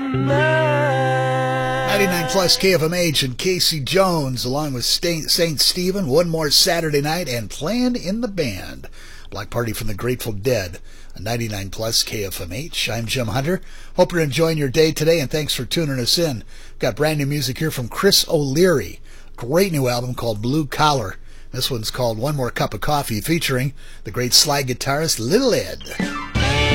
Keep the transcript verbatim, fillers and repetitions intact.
ninety-nine plus K F M H and Casey Jones, along with Saint Stephen, One More Saturday Night, and Playing in the Band. Block Party from the Grateful Dead, ninety-nine plus K F M H. I'm Jim Hunter. Hope you're enjoying your day today, and thanks for tuning us in. Got brand new music here from Chris O'Leary. Great new album called Blue Collar. This one's called One More Cup of Coffee, featuring the great slide guitarist Little Ed.